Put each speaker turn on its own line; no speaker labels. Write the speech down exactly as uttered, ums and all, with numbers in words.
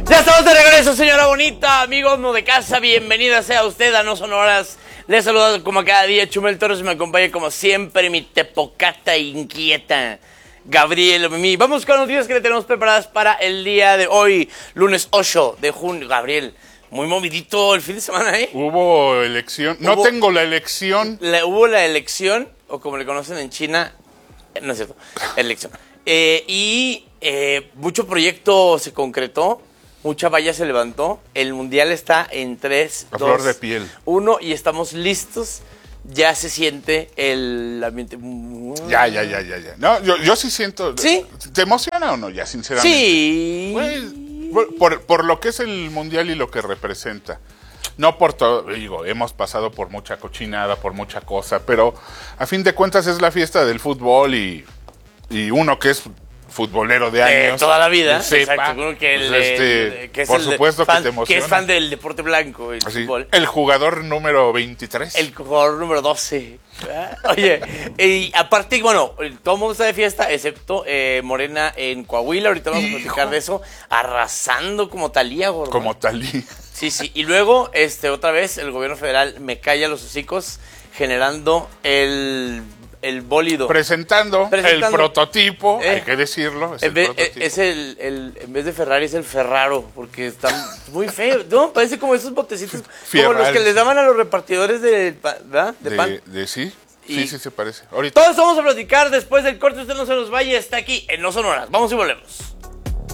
Ya estamos de regreso, señora bonita, amigos no de casa, bienvenida sea usted a No Sonoras. Les saludo como cada día Chumel Torres y me acompaña como siempre mi tepocata inquieta, Gabriel Mimi. Vamos con las noticias que le tenemos preparadas para el día de hoy, lunes ocho de junio. Gabriel, muy movidito el fin de semana, ¿eh?
Hubo elección, no
Hubo,
tengo la elección.
La, hubo la elección, o como le conocen en China, no es cierto, elección. Eh, y eh, mucho proyecto se concretó. Mucha valla se levantó. El mundial está en tres,
A
dos,
flor de piel.
uno y estamos listos. Ya se siente el ambiente.
Ya, ya, ya, ya, ya. No, yo, yo sí siento.
¿Sí?
¿Te emociona o no? Ya, sinceramente.
Sí.
Pues, por, por, por lo que es el mundial y lo que representa. No por todo, digo, hemos pasado por mucha cochinada, por mucha cosa, pero a fin de cuentas es la fiesta del fútbol y, y uno que es futbolero de años.
Eh, toda la vida.
Sepa,
Exacto. Uno que, el,
pues este,
el, que es
por
el
supuesto
fan,
que te emociona.
Que es fan del deporte blanco, el
Así,
fútbol.
el jugador número veintitrés.
El jugador número doce. Oye, y aparte, bueno, todo el mundo está de fiesta, excepto eh, Morena en Coahuila. Ahorita vamos Hijo. a platicar de eso. Arrasando como Talía, gordo.
Como Talía.
Sí, sí. Y luego, este, otra vez, el gobierno federal me calla los hocicos, generando el, el bólido.
Presentando, Presentando el prototipo, eh, hay que decirlo. Es,
en,
el,
vez,
prototipo.
es el, el, en vez de Ferrari es el Ferraro, porque están muy feos. No, parece como esos botecitos, como los que les daban a los repartidores de, ¿verdad? de, de pan.
De, sí,
y
sí, sí, se parece. Ahorita.
Todos vamos a platicar después del corte. Usted no se nos vaya, está aquí en No Sonoras. Vamos y volvemos.